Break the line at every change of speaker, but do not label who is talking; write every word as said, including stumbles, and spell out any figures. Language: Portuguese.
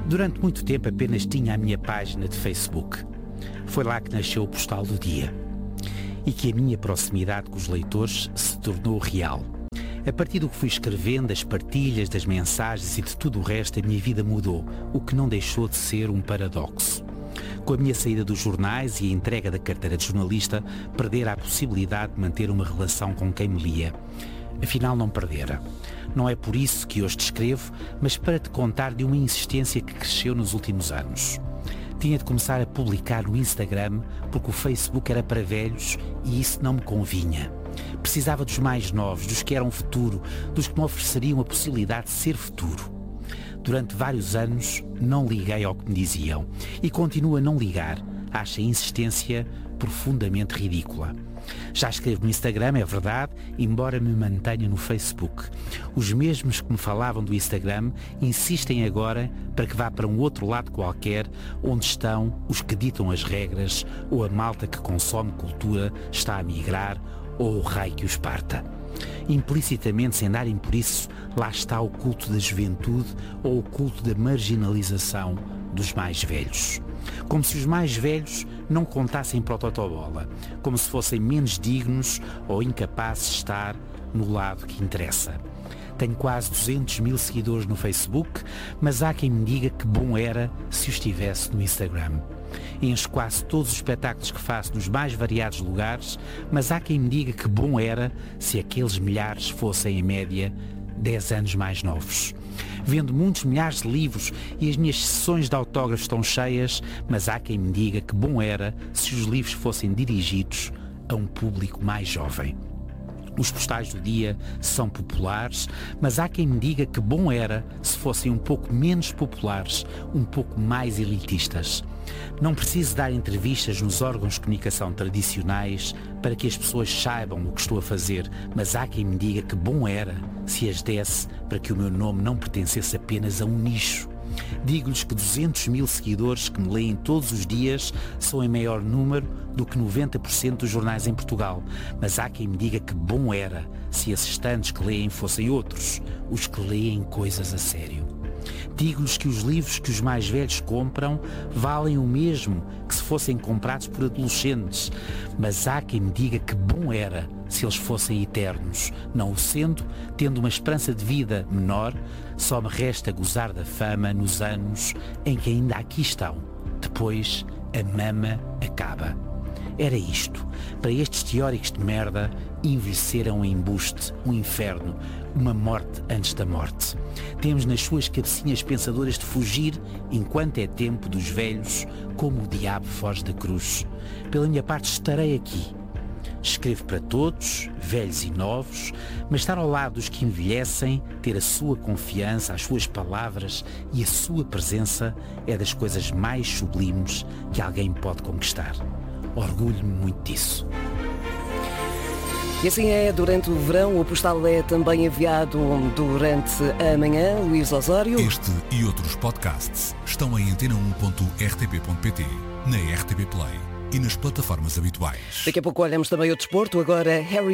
Durante muito tempo apenas tinha a minha página de Facebook. Foi lá que nasceu o Postal do Dia e que a minha proximidade com os leitores se tornou real. A partir do que fui escrevendo, das partilhas, das mensagens e de tudo o resto, a minha vida mudou, o que não deixou de ser um paradoxo. Com a minha saída dos jornais e a entrega da carteira de jornalista, perdera a possibilidade de manter uma relação com quem me lia. Afinal, não perdera. Não é por isso que hoje te escrevo, mas para te contar de uma insistência que cresceu nos últimos anos. Tinha de começar a publicar no Instagram porque o Facebook era para velhos e isso não me convinha. Precisava dos mais novos, dos que eram futuro, dos que me ofereceriam a possibilidade de ser futuro. Durante vários anos não liguei ao que me diziam e continuo a não ligar. Acho a insistência profundamente ridícula. Já escrevo no Instagram, é verdade, embora me mantenha no Facebook. Os mesmos que me falavam do Instagram insistem agora para que vá para um outro lado qualquer, onde estão os que ditam as regras ou a malta que consome cultura está a migrar ou o raio que os parta. Implicitamente, sem darem por isso, lá está o culto da juventude ou o culto da marginalização dos mais velhos. Como se os mais velhos não contassem para o totobola, como se fossem menos dignos ou incapazes de estar no lado que interessa. Tenho quase duzentos mil seguidores no Facebook, mas há quem me diga que bom era se os tivesse no Instagram. Encho quase todos os espetáculos que faço nos mais variados lugares, mas há quem me diga que bom era se aqueles milhares fossem, em média, dez anos mais novos. Vendo muitos milhares de livros e as minhas sessões de autógrafos estão cheias, mas há quem me diga que bom era se os livros fossem dirigidos a um público mais jovem. Os postais do dia são populares, mas há quem me diga que bom era se fossem um pouco menos populares, um pouco mais elitistas. Não preciso dar entrevistas nos órgãos de comunicação tradicionais para que as pessoas saibam o que estou a fazer, mas há quem me diga que bom era se as desse para que o meu nome não pertencesse apenas a um nicho. Digo-lhes que duzentos mil seguidores que me leem todos os dias são em maior número do que noventa por cento dos jornais em Portugal, mas há quem me diga que bom era se esses tantos que leem fossem outros, os que leem coisas a sério. Digo-lhes que os livros que os mais velhos compram valem o mesmo que se fossem comprados por adolescentes, mas há quem me diga que bom era se eles fossem eternos. Não o sendo, tendo uma esperança de vida menor, só me resta gozar da fama nos anos em que ainda aqui estão. Depois, a mama acaba. Era isto. Para estes teóricos de merda, envelhecer é um embuste, um inferno, uma morte antes da morte. Temos nas suas cabecinhas pensadoras de fugir, enquanto é tempo dos velhos, como o diabo foge da cruz. Pela minha parte, estarei aqui. Escrevo para todos, velhos e novos, mas estar ao lado dos que envelhecem, ter a sua confiança, as suas palavras e a sua presença é das coisas mais sublimes que alguém pode conquistar. Orgulho-me muito disso.
E assim é, durante o verão, o postal é também enviado durante a manhã. Luís Osório.
Este e outros podcasts estão em antena um ponto r t p ponto p t, na R T P Play e nas plataformas habituais.
Daqui a pouco olhamos também ao desporto. Agora, Harry